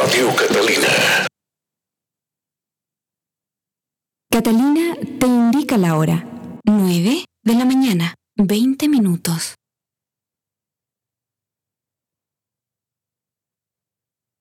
Radio Catalina. Catalina te indica la hora. 9 de la mañana, 20 minutos.